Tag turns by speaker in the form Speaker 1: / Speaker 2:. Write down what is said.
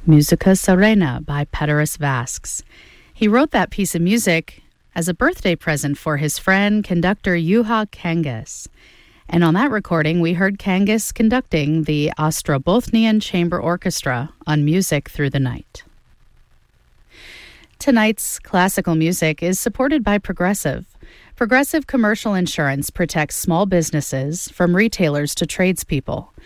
Speaker 1: Musica Serena by Pederis Vasks. He wrote that piece of music as a birthday present for his friend, conductor Juha Kangas. And on that recording, we heard Kangas conducting the Ostrobothnian Chamber Orchestra on Music Through the Night. Tonight's classical music is supported by Progressive. Progressive Commercial Insurance protects small businesses from retailers to tradespeople.